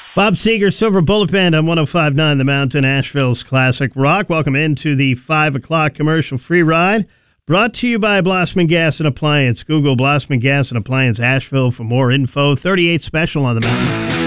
Bob Seger, Silver Bullet Band on 105.9 The Mountain, Asheville's classic rock. Welcome into the 5 o'clock commercial free ride. Brought to you by Blossman Gas and Appliance. Google Blossman Gas and Appliance Asheville for more info. 38 special on the mountain.